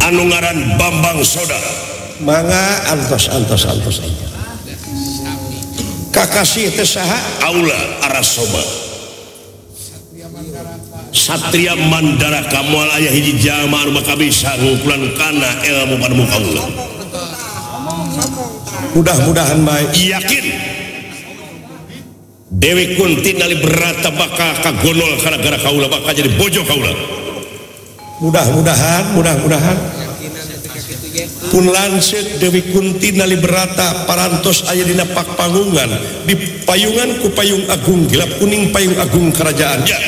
anu ngaran Bambang Soda. Mangga antos aja. Kakasih teh saha? Aula Arasoba. Satria Mandara kamual aya hiji jalma anu bakal bisa ngungkulan kana ilmu padamu kaula. Mudah-mudahan baik. Yakin Dewi Kunti nali berata bakal kagonol kana gara kaula bakal jadi bojo kaula. Mudah-mudahan pun lanceuk Dewi Kunti nali berata parantos aya dina pakpangungan dipayungan ku payung agung gelap kuning payung agung kerajaan ya.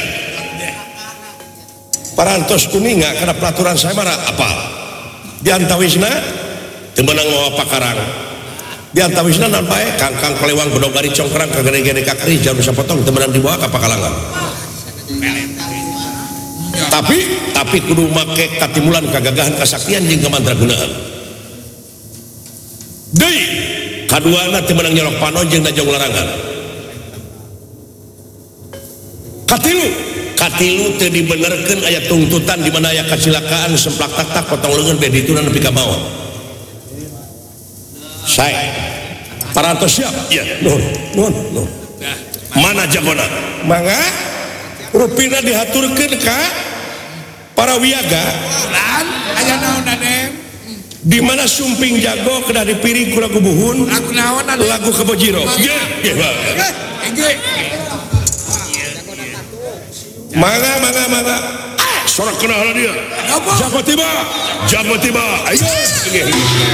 Parantos kuninga karena peraturan saya marah apa diantawisna teu meunang mawa pakarang diantawisna naon bae kangkang kelewang bedogari congkrang kagede-gede kakri jarum sapotong teu meunang dibawa ka pakalangan. Tapi kudu make katimulan kagagahan kasaktian jeung kamandragunaan. Deui kaduana teu meunang nyolok panon jeung najong larangan. Katilu teu dibenerkeun aya tuntutan di mana aya kecelakaan semplak tak potong leungeun be ditunan nepi ka maot. Sae. Parantos siap? Iya. Nuhun. Mana jagona? Mangga rupina dihaturkeun ka para wiaga. Lan aya naon Raden? Di mana sumping jago kedah dipiring ku lagu buhun. Lagu naon Raden? Lagu Kebojiro. Iya. Mangga. Sorak kenal dia. Apa? Jago tiba. Ayo.